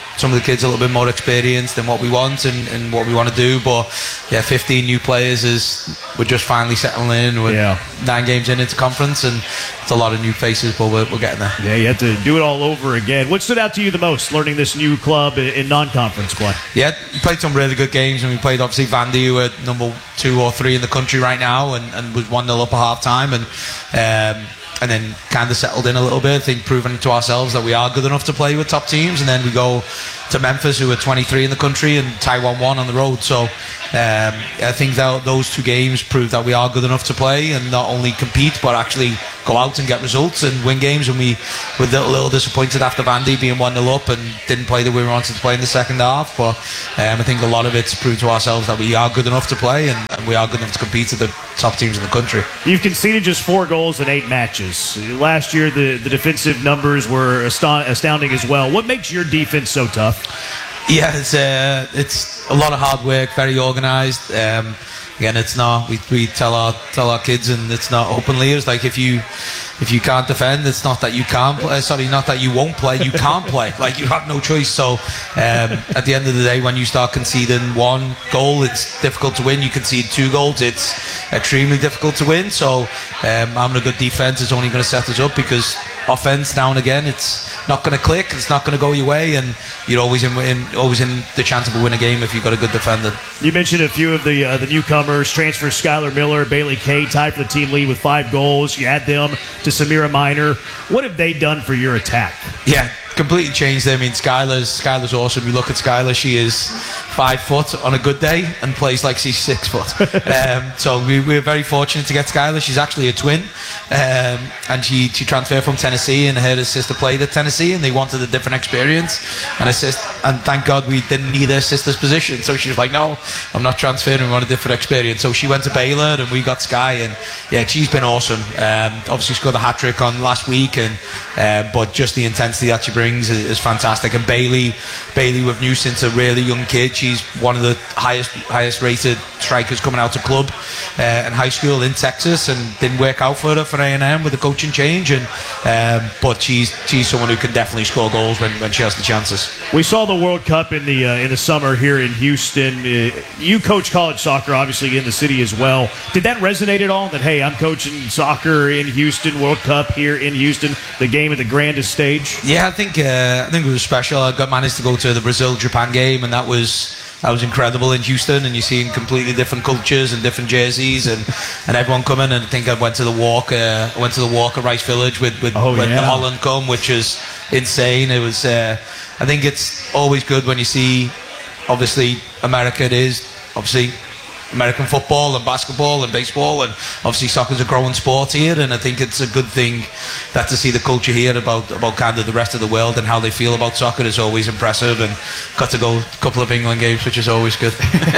some of the kids a little bit more experienced than what we want and, and what we want to do. But yeah, fifteen new players is we're just finally settling in. We're yeah. nine games in into conference, and it's a lot of new faces, but we're, we're getting there. Yeah, you have to do it all over again. What stood out to you the most learning this new club in, in non-conference play? Yeah, we played some really good games, and we played obviously Vandy, who are number two or three in the country right now, and, and was one nil up at half time, and um, and then kind of settled in a little bit. I think proving to ourselves that we are good enough to play with top teams, and then we go to Memphis, who are twenty-three in the country, and Taiwan one on the road. So um, I think that those two games prove that we are good enough to play and not only compete but actually go out and get results and win games. And we were a little, little disappointed after Vandy being one nil up and didn't play the way we wanted to play in the second half. But um, I think a lot of it's proved to ourselves that we are good enough to play and, and we are good enough to compete with the top teams in the country. You've conceded just four goals in eight matches. Last year, the, the defensive numbers were astound- astounding as well. What makes your defense so tough? Yeah, it's uh, it's a lot of hard work, very organised. Um, again, it's not we, we tell our tell our kids, and it's not openly. It's like if you if you can't defend, it's not that you can't play. Sorry, not that you won't play. You can't play. Like you have no choice. So um, at the end of the day, when you start conceding one goal, it's difficult to win. You concede two goals, it's extremely difficult to win. So um, having a good defense is only going to set us up, because offense now and again, it's not going to click. It's not going to go your way, and you're always in, in always in the chance of a win a game if you've got a good defender. You mentioned a few of the uh, the newcomers. Transfer Skylar Miller, Bailey Kay tied for the team lead with five goals. You add them to Samira Minor. What have they done for your attack? Yeah, completely changed them. I mean, Skylar's Skylar's awesome. You look at Skylar; she is five foot on a good day and plays like she's six foot. um, so we, we're very fortunate to get Skylar. She's actually a twin, um, and she she transferred from Tennessee, and her sister played at Tennessee, and they wanted a different experience. And her sister, and thank God we didn't need her sister's position. So she was like, "No, I'm not transferring. We want a different experience." So she went to Baylor, and we got Sky, and yeah, she's been awesome. Um, obviously, scored a hat trick on last week, and uh, but just the intensity that she brings is, is fantastic. And Bailey, Bailey with new since a really young kid. She's one of the highest highest rated strikers coming out of club uh, in high school in Texas, and didn't work out for her for A and M with the coaching change. And um, but she's she's someone who can definitely score goals when, when she has the chances. We saw the World Cup in the uh, in the summer here in Houston. Uh, you coach college soccer, obviously in the city as well. Did that resonate at all? That hey, I'm coaching soccer in Houston, World Cup here in Houston, the game at the grandest stage. Yeah, I think uh, I think it was special. I got managed to go to the Brazil-Japan game, and that was. That was incredible in Houston, and you're seeing completely different cultures and different jerseys, and, and everyone coming. And I think I went to the walk. Uh, I went to the walk at Rice Village with with oh, when yeah. the Holland come, which is insane. It was. Uh, I think it's always good when you see. Obviously, America it is obviously. American football and basketball and baseball, and obviously soccer's a growing sport here, and I think it's a good thing that to see the culture here about about kind of the rest of the world and how they feel about soccer is always impressive. And got to go a couple of England games, which is always good.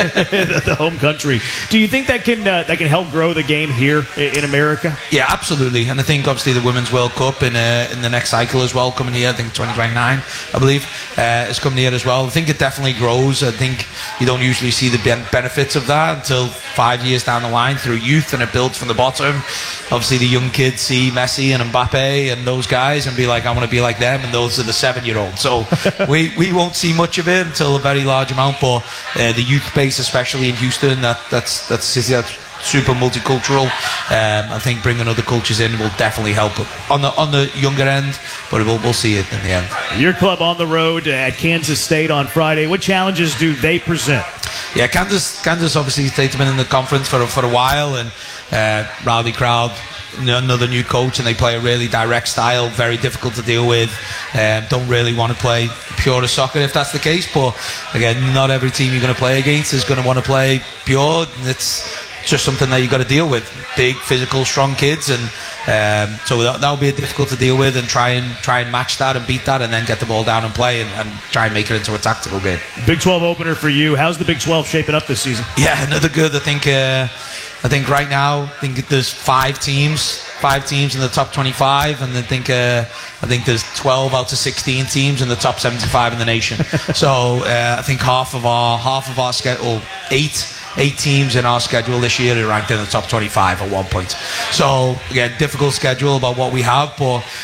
The home country. Do you think that can uh, that can help grow the game here in America? Yeah, absolutely. And I think obviously the Women's World Cup in uh, in the next cycle as well coming here. I think twenty twenty-nine, I believe, uh, is coming here as well. I think it definitely grows. I think you don't usually see the ben- benefits of that until five years down the line through youth, and it builds from the bottom. Obviously the young kids see Messi and Mbappe and those guys and be like, I want to be like them, and those are the seven year olds. So we, we won't see much of it until a very large amount, but uh, the youth base, especially in Houston, that that's that's, that's super multicultural. um, I think bringing other cultures in will definitely help on the on the younger end, but we'll, we'll see it in the end. Your club on the road at Kansas State on Friday. What challenges do they present? Yeah, Kansas, Kansas obviously State's been in the conference for, for a while, and uh, rowdy crowd, another new coach, and they play a really direct style, very difficult to deal with. Um, don't really want to play pure soccer if that's the case, but again, not every team you're going to play against is going to want to play pure. It's just something that you've got to deal with. Big, physical, strong kids, and um, so that, that'll be difficult to deal with, and try and try and match that and beat that, and then get the ball down and play, and, and try and make it into a tactical game. Big twelve opener for you. How's the Big twelve shaping up this season? Yeah, another good. I think. Uh, I think right now, I think there's five teams, five teams in the top twenty-five, and I think uh, I think there's twelve out of sixteen teams in the top seventy-five in the nation. So uh, I think half of our half of our schedule, eight. Eight teams in our schedule this year are ranked in the top twenty-five at one point. So again, difficult schedule about what we have, but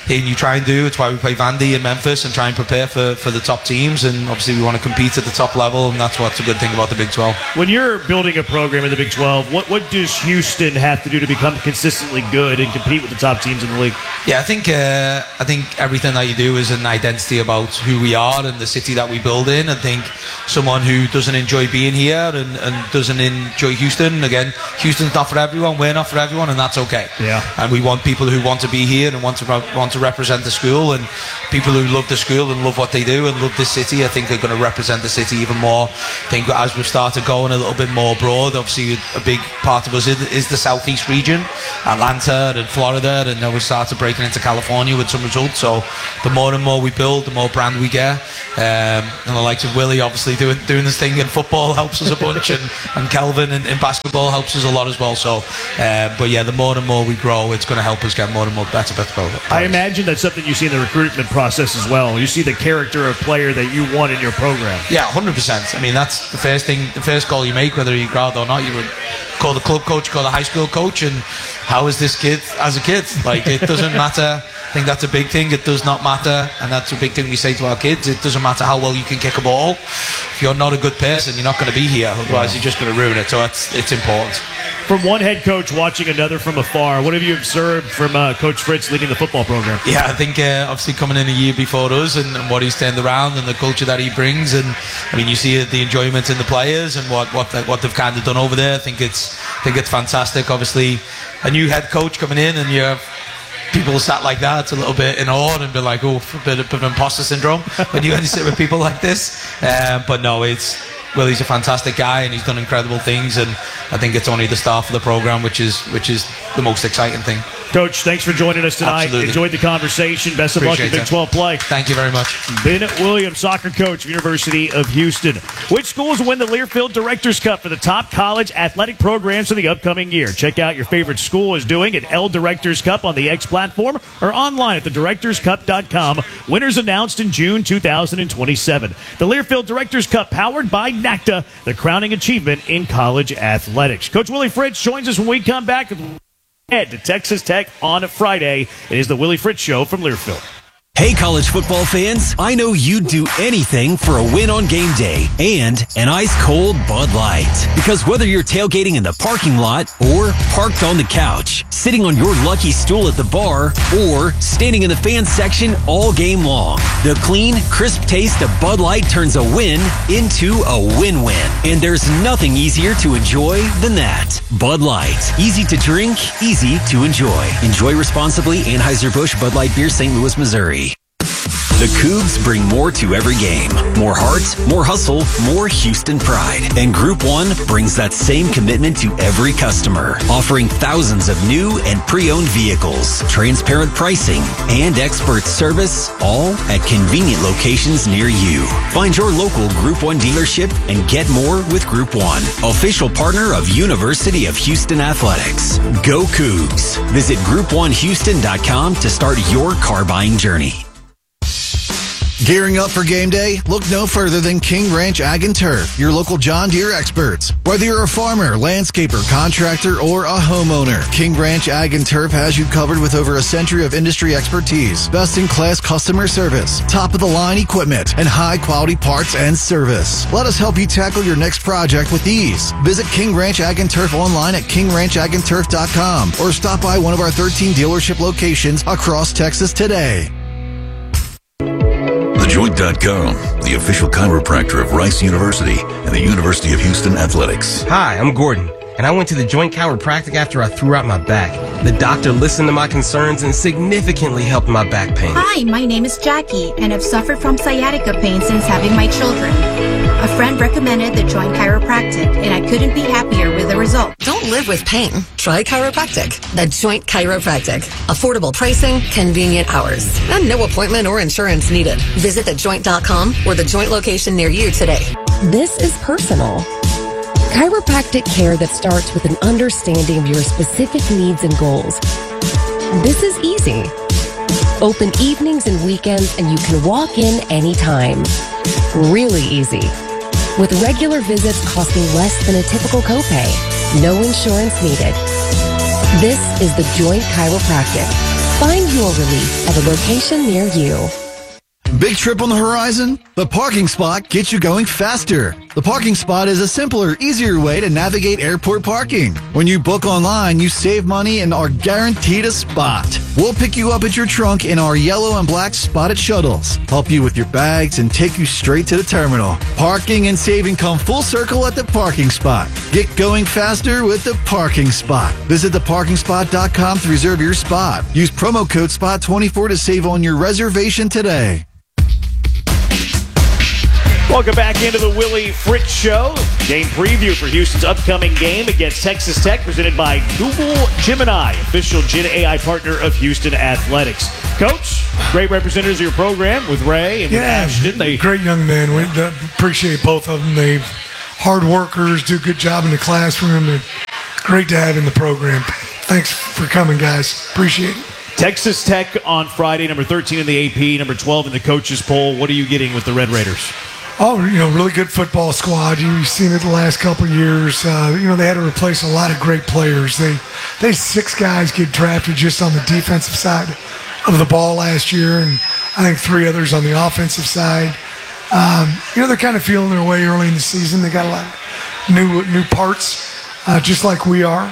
and you try and do. It's why we play Vandy in Memphis and try and prepare for, for the top teams. And obviously we want to compete at the top level, and that's what's a good thing about the Big twelve. When you're building a program in the Big twelve, what, what does Houston have to do to become consistently good and compete with the top teams in the league? Yeah, I think uh, I think everything that you do is an identity about who we are and the city that we build in. I think someone who doesn't enjoy being here and, and doesn't enjoy Houston, again, Houston's not for everyone, we're not for everyone, and that's okay. Yeah. And we want people who want to be here and want to want to represent the school, and people who love the school and love what they do and love this city, I think are going to represent the city even more. I think as we've started going a little bit more broad, obviously a big part of us is, is the southeast region, Atlanta and Florida, and then we started breaking into California with some results. So the more and more we build, the more brand we get. Um, and the likes of Willie obviously doing doing this thing in football helps us a bunch, and, and Kelvin in, in basketball helps us a lot as well. So, uh, but yeah, the more and more we grow, it's going to help us get more and more better, better players. I imagine that's something you see in the recruitment process as well. You see the character of player that you want in your program. Yeah, one hundred percent. I mean, that's the first thing, the first call you make, whether you're grad or not. You would call the club coach, call the high school coach, and how is this kid as a kid? Like, it doesn't matter. I think that's a big thing. It does not matter, and that's a big thing we say to our kids. It doesn't matter how well you can kick a ball. If you're not a good person, you're not going to be here. Otherwise, you're just going to ruin it. So it's it's important. From one head coach watching another from afar, what have you observed from uh, Coach Fritz leading the football program? Yeah, I think uh, obviously coming in a year before us and, and what he's turned around and the culture that he brings, and I mean you see the enjoyment in the players and what what, they, what they've kind of done over there. I think it's I think it's fantastic. Obviously, a new head coach coming in and you have people sat like that, it's a little bit in awe and be like, oh, a bit of, bit of imposter syndrome when you only sit with people like this. Um, but no, it's Well, he's a fantastic guy and he's done incredible things, and I think it's only the start of the program, which is which is the most exciting thing. Coach, thanks for joining us tonight. Absolutely. Enjoyed the conversation. Best of luck in Big twelve play. Thank you very much. Ben Williams, soccer coach, University of Houston. Which schools will win the Learfield Directors Cup for the top college athletic programs for the upcoming year? Check out your favorite school is doing at L Directors Cup on the X platform or online at the directors cup dot com. Winners announced in June two thousand twenty-seven. The Learfield Directors Cup powered by NACTA, the crowning achievement in college athletics. Coach Willie Fritz joins us when we come back. Head to Texas Tech on Friday. It is the Willie Fritz Show from Learfield. Hey, college football fans, I know you'd do anything for a win on game day and an ice-cold Bud Light. Because whether you're tailgating in the parking lot or parked on the couch, sitting on your lucky stool at the bar, or standing in the fan section all game long, the clean, crisp taste of Bud Light turns a win into a win-win. And there's nothing easier to enjoy than that. Bud Light. Easy to drink, easy to enjoy. Enjoy responsibly. Anheuser-Busch Bud Light Beer, Saint Louis, Missouri. The Cougs bring more to every game. More heart, more hustle, more Houston pride. And Group One brings that same commitment to every customer, offering thousands of new and pre-owned vehicles, transparent pricing, and expert service, all at convenient locations near you. Find your local Group One dealership and get more with Group One, official partner of University of Houston Athletics. Go Cougs. Visit group one houston dot com to start your car buying journey. Gearing up for game day? Look no further than King Ranch Ag and Turf, your local John Deere experts. Whether you're a farmer, landscaper, contractor, or a homeowner, King Ranch Ag and Turf has you covered with over a century of industry expertise, best-in-class customer service, top-of-the-line equipment, and high-quality parts and service. Let us help you tackle your next project with ease. Visit King Ranch Ag and Turf online at king ranch ag and turf dot com or stop by one of our thirteen dealership locations across Texas today. The Joint dot com, the official chiropractor of Rice University and the University of Houston Athletics. Hi, I'm Gordon, and I went to the Joint Chiropractic after I threw out my back. The doctor listened to my concerns and significantly helped my back pain. Hi, my name is Jackie, and I've suffered from sciatica pain since having my children. A friend recommended the Joint Chiropractic, and I couldn't be happier with the result. Don't live with pain. Try chiropractic. The Joint Chiropractic. Affordable pricing, convenient hours, and no appointment or insurance needed. Visit the joint dot com or the Joint location near you today. This is personal. Chiropractic care that starts with an understanding of your specific needs and goals. This is easy. Open evenings and weekends, and you can walk in anytime. Really easy. With regular visits costing less than a typical copay. No insurance needed. This is the Joint Chiropractic. Find your relief at a location near you. Big trip on the horizon? The Parking Spot gets you going faster. The Parking Spot is a simpler, easier way to navigate airport parking. When you book online, you save money and are guaranteed a spot. We'll pick you up at your trunk in our yellow and black spotted shuttles, help you with your bags, and take you straight to the terminal. Parking and saving come full circle at the Parking Spot. Get going faster with the Parking Spot. Visit the parking spot dot com to reserve your spot. Use promo code spot twenty-four to save on your reservation today. Welcome back into the Willie Fritz Show. Game preview for Houston's upcoming game against Texas Tech, presented by Google Gemini, official Gen A I partner of Houston Athletics. Coach, great representatives of your program with Ray and yeah, Ashton. They great young men. We uh, appreciate both of them. They hard workers, do a good job in the classroom. They're great to have in the program. Thanks for coming, guys. Appreciate it. Texas Tech on Friday, number thirteen in the A P, number twelve in the coaches poll. What are you getting with the Red Raiders? Oh, you know, really good football squad. You've seen it the last couple of years. Uh, you know, they had to replace a lot of great players. They they had six guys get drafted just on the defensive side of the ball last year, and I think three others on the offensive side. Um, you know, they're kind of feeling their way early in the season. They got a lot of new new parts, uh, just like we are.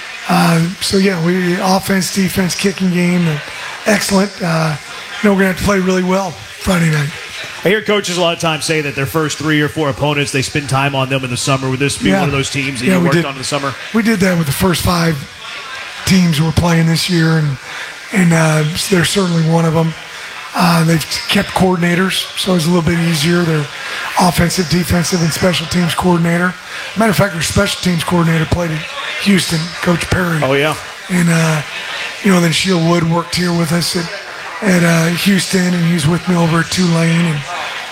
Uh, so yeah, we offense, defense, kicking game, uh, excellent. Uh, you know, we're gonna have to play really well Friday night. I hear coaches a lot of times say that their first three or four opponents, they spend time on them in the summer. Would this be yeah. one of those teams that yeah, you worked did. on in the summer? We did that with the first five teams we're playing this year, and and uh, they're certainly one of them. Uh, they've kept coordinators, so it's a little bit easier. They're offensive, defensive, and special teams coordinator. Matter of fact, their special teams coordinator played at Houston, Coach Perry. Oh, yeah. And, uh, you know, then Sheil Wood worked here with us at, at uh, Houston, and he's with me over at Tulane. And,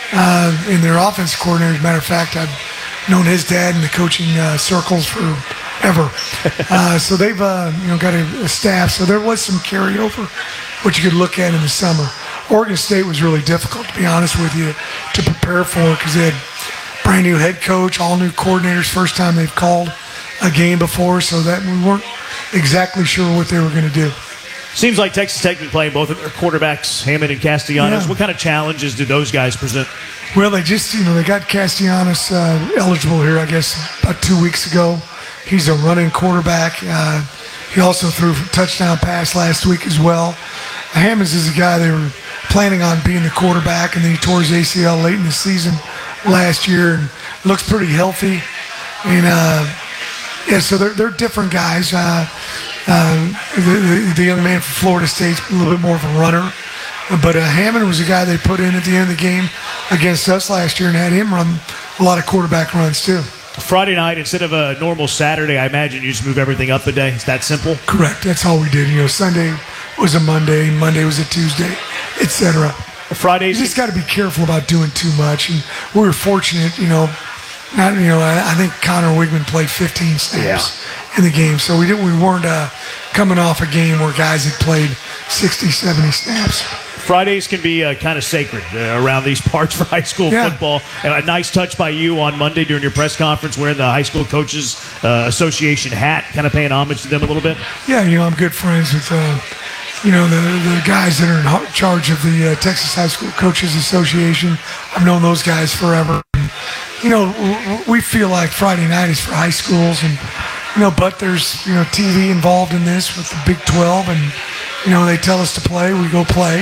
uh, and their offensive coordinator, as a matter of fact, I've known his dad in the coaching uh, circles forever. uh, so they've, uh, you know, got a, a staff. So there was some carryover, which you could look at in the summer. Oregon State was really difficult, to be honest with you, to prepare for because they had brand new head coach, all new coordinators, first time they've called a game before, so that we weren't exactly sure what they were going to do. Seems like Texas Tech been playing both of their quarterbacks, Hammond and Castellanos. Yeah. What kind of challenges do those guys present? Well, they just, you know, they got Castellanos uh, eligible here, I guess, about two weeks ago. He's a running quarterback. Uh, he also threw a touchdown pass last week as well. Hammonds is a guy they were planning on being the quarterback, and then he tore his A C L late in the season last year and looks pretty healthy. And, uh, yeah, so they're, they're different guys. Uh, uh, the, the young man from Florida State's a little bit more of a runner. But uh, Hammond was a guy they put in at the end of the game against us last year and had him run a lot of quarterback runs too. Friday night, instead of a normal Saturday, I imagine you just move everything up a day. Is that simple? Correct. That's all we did. You know, Sunday was a Monday, Monday was a Tuesday, et cetera. Fridays. You just got to be careful about doing too much. And we were fortunate, you know. Not, you know, I, I think Connor Wigman played fifteen snaps yeah. in the game, so we didn't. We weren't uh, coming off a game where guys had played sixty, seventy snaps. Fridays can be uh, kind of sacred uh, around these parts for high school yeah. football. And a nice touch by you on Monday during your press conference wearing the High School Coaches uh, Association hat, kind of paying homage to them a little bit. Yeah, you know, I'm good friends with, uh, you know, the, the guys that are in charge of the uh, Texas High School Coaches Association. I've known those guys forever. And, you know, we feel like Friday night is for high schools, and, you know, but there's, you know, T V involved in this with the Big twelve, and, you know, they tell us to play, we go play.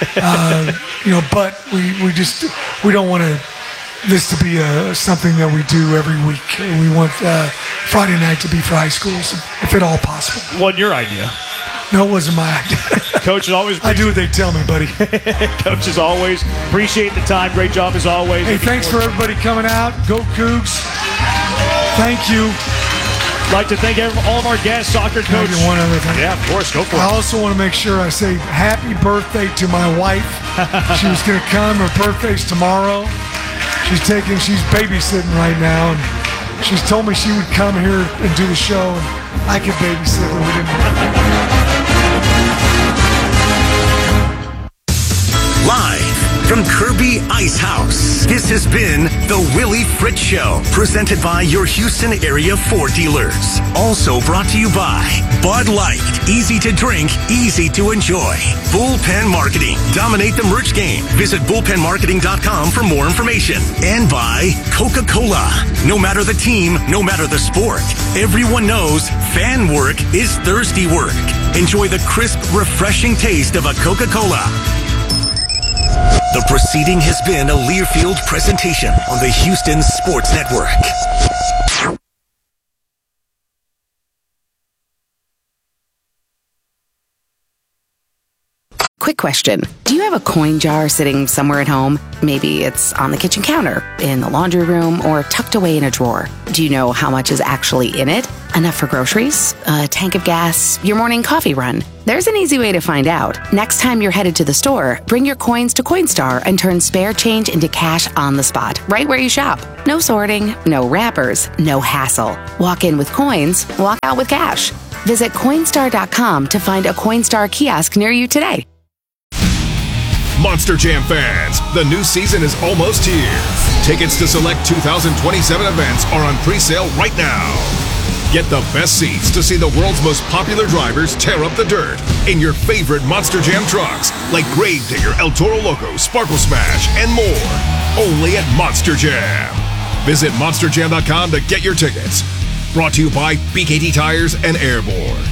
Uh, you know, but we, we just, we don't want to, this to be a, something that we do every week. We want uh, Friday night to be for high schools, if at all possible. What's your idea? No, it wasn't my idea. Coach, as always, I do what they tell me, buddy. Coach, as always, appreciate the time. Great job as always. Hey, thanks for everybody coming out. Go Cougs. Thank you. Like to thank all of our guests, soccer coach. One other thing. Yeah, of course, go for it. I also want to make sure I say happy birthday to my wife. She was going to come. Her birthday's tomorrow. She's taking, she's babysitting right now, and she's told me she would come here and do the show, and I could babysit her. We didn't. Live from Kirby Ice House. This has been The Willie Fritz Show, presented by your Houston area Ford dealers. Also brought to you by Bud Light. Easy to drink, easy to enjoy. Bullpen Marketing. Dominate the merch game. Visit bullpen marketing dot com for more information. And by Coca-Cola. No matter the team, no matter the sport, everyone knows fan work is thirsty work. Enjoy the crisp, refreshing taste of a Coca-Cola. The proceeding has been a Learfield presentation on the Houston Sports Network. Quick question. Do you have a coin jar sitting somewhere at home? Maybe it's on the kitchen counter, in the laundry room, or tucked away in a drawer. Do you know how much is actually in it? Enough for groceries? A tank of gas? Your morning coffee run? There's an easy way to find out. Next time you're headed to the store, bring your coins to Coinstar and turn spare change into cash on the spot, right where you shop. No sorting, no wrappers, no hassle. Walk in with coins, walk out with cash. Visit Coinstar dot com to find a Coinstar kiosk near you today. Monster Jam fans, the new season is almost here. Tickets to select two thousand twenty-seven events are on pre-sale right now. Get the best seats to see the world's most popular drivers tear up the dirt in your favorite Monster Jam trucks, like Gravedigger, El Toro Loco, Sparkle Smash, and more. Only at Monster Jam. Visit monster jam dot com to get your tickets. Brought to you by B K T Tires and Airborne.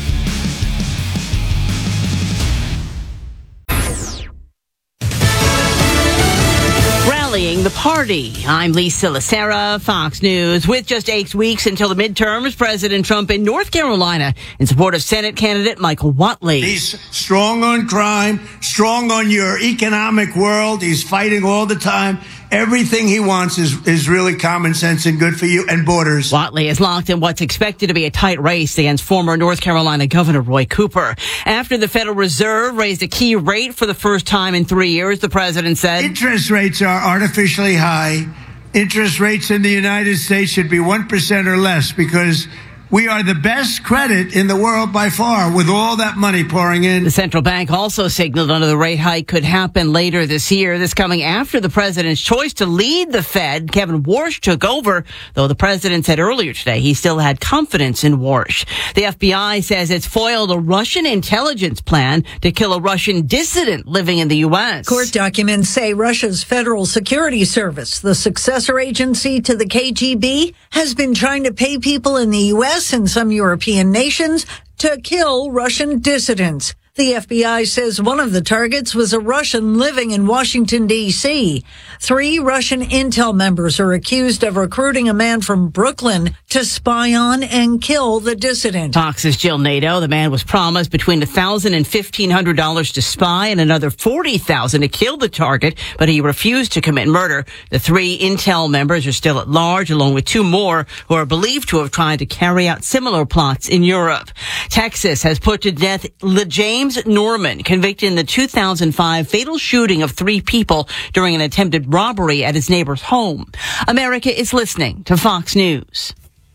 The party. I'm Lisa Lacera, Fox News. With just eight weeks until the midterms, President Trump in North Carolina in support of Senate candidate Michael Whatley. He's strong on crime, strong on your economic world. He's fighting all the time. Everything he wants is, is really common sense and good for you and borders. Whatley is locked in what's expected to be a tight race against former North Carolina Governor Roy Cooper. After the Federal Reserve raised a key rate for the first time in three years, the president said, interest rates are artificially high. Interest rates in the United States should be one percent or less because we are the best credit in the world by far with all that money pouring in. The central bank also signaled another rate hike could happen later this year. This coming after the president's choice to lead the Fed. Kevin Warsh took over, though the president said earlier today he still had confidence in Warsh. The F B I says it's foiled a Russian intelligence plan to kill a Russian dissident living in the U S. Court documents say Russia's Federal Security Service, the successor agency to the K G B, has been trying to pay people in the U S and some European nations to kill Russian dissidents. The F B I says one of the targets was a Russian living in Washington, D C Three Russian intel members are accused of recruiting a man from Brooklyn to spy on and kill the dissident. Fox's Jill Nato. The man was promised between one thousand dollars and fifteen hundred dollars to spy and another forty thousand dollars to kill the target, but he refused to commit murder. The three intel members are still at large, along with two more who are believed to have tried to carry out similar plots in Europe. Texas has put to death James James Norman, convicted in the two thousand five fatal shooting of three people during an attempted robbery at his neighbor's home. America is listening to Fox News.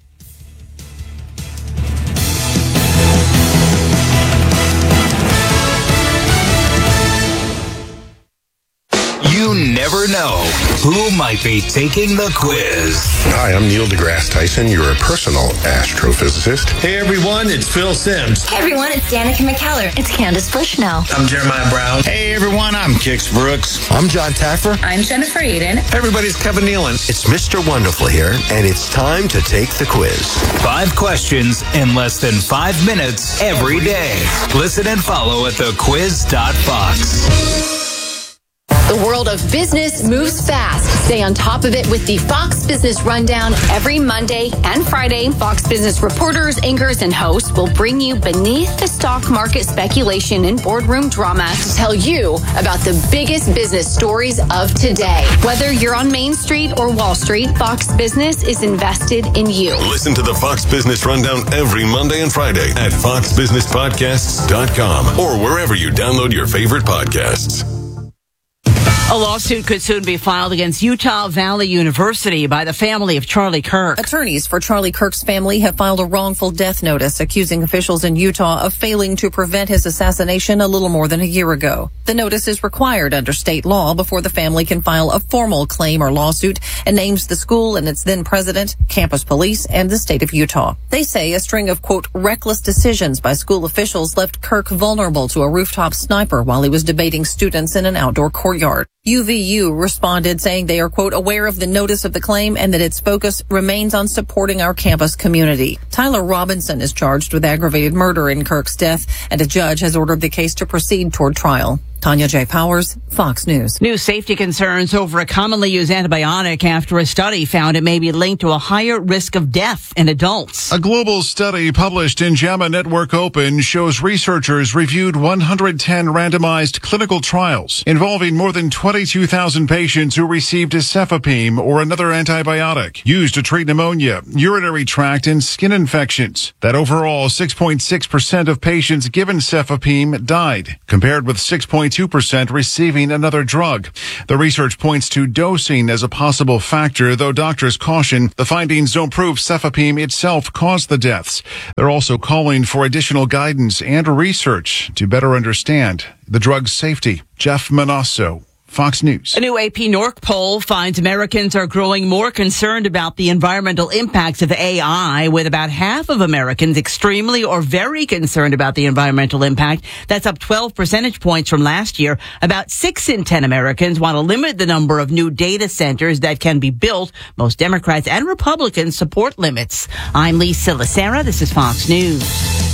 You never know who might be taking the quiz. Hi, I'm Neil deGrasse Tyson, your personal astrophysicist. Hey everyone, it's Phil Sims. Hey everyone, it's Danica McKellar. It's Candace Bushnell. I'm Jeremiah Brown. Hey everyone, I'm Kix Brooks. I'm John Taffer. I'm Jennifer Aiden. Everybody's Kevin Nealon. It's Mister Wonderful here, and it's time to take the quiz. Five questions in less than five minutes every day. Listen and follow at the quiz dot fox. The world of business moves fast. Stay on top of it with the Fox Business Rundown every Monday and Friday. Fox Business reporters, anchors, and hosts will bring you beneath the stock market speculation and boardroom drama to tell you about the biggest business stories of today. Whether you're on Main Street or Wall Street, Fox Business is invested in you. Listen to the Fox Business Rundown every Monday and Friday at fox business podcasts dot com or wherever you download your favorite podcasts. A lawsuit could soon be filed against Utah Valley University by the family of Charlie Kirk. Attorneys for Charlie Kirk's family have filed a wrongful death notice accusing officials in Utah of failing to prevent his assassination a little more than a year ago. The notice is required under state law before the family can file a formal claim or lawsuit and names the school and its then president, campus police, and the state of Utah. They say a string of, quote, reckless decisions by school officials left Kirk vulnerable to a rooftop sniper while he was debating students in an outdoor courtyard. U V U responded saying they are, quote, aware of the notice of the claim and that its focus remains on supporting our campus community. Tyler Robinson is charged with aggravated murder in Kirk's death, and a judge has ordered the case to proceed toward trial. Tanya J. Powers, Fox News. New safety concerns over a commonly used antibiotic after a study found it may be linked to a higher risk of death in adults. A global study published in JAMA Network Open shows researchers reviewed one hundred ten randomized clinical trials involving more than twenty-two thousand patients who received cefepime or another antibiotic used to treat pneumonia, urinary tract, and skin infections. That overall six point six percent of patients given cefepime died, compared with six point two percent receiving another drug. The research points to dosing as a possible factor, though doctors caution the findings don't prove cefepime itself caused the deaths. They're also calling for additional guidance and research to better understand the drug's safety. Jeff Manasso, Fox News. A new A P Norc poll finds Americans are growing more concerned about the environmental impacts of A I, with about half of Americans extremely or very concerned about the environmental impact. That's up twelve percentage points from last year. About six in ten Americans want to limit the number of new data centers that can be built. Most Democrats and Republicans support limits. I'm Lisa Lacera. This is Fox News.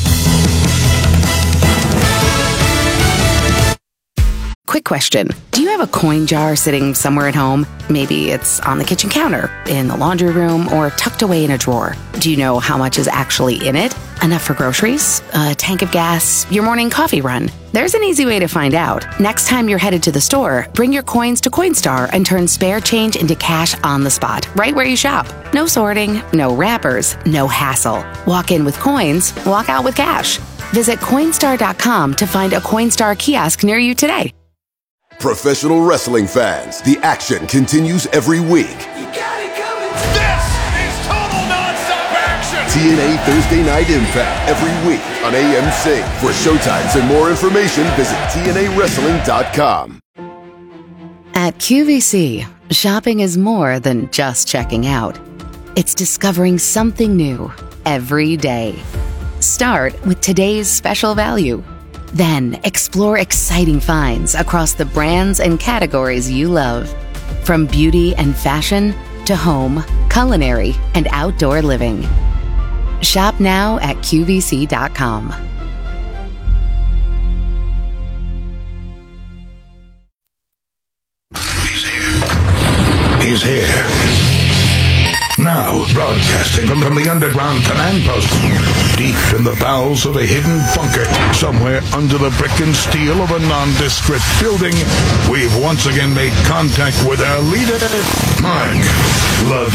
Quick question. Do you have a coin jar sitting somewhere at home? Maybe it's on the kitchen counter, in the laundry room, or tucked away in a drawer. Do you know how much is actually in it? Enough for groceries? A tank of gas? Your morning coffee run? There's an easy way to find out. Next time you're headed to the store, bring your coins to Coinstar and turn spare change into cash on the spot, right where you shop. No sorting, no wrappers, no hassle. Walk in with coins, walk out with cash. Visit Coinstar dot com to find a Coinstar kiosk near you today. Professional wrestling fans, the action continues every week. You got it coming. This is total nonstop action. T N A Thursday Night Impact every week on A M C. For showtimes and more information, visit T N A wrestling dot com. At Q V C, shopping is more than just checking out. It's discovering something new every day. Start with today's special value. Then explore exciting finds across the brands and categories you love. From beauty and fashion to home, culinary, and outdoor living. Shop now at Q V C dot com. He's here. He's here. Now, broadcasting from, from the underground command post, deep in the bowels of a hidden bunker, somewhere under the brick and steel of a nondescript building, we've once again made contact with our leader, Mark Levin.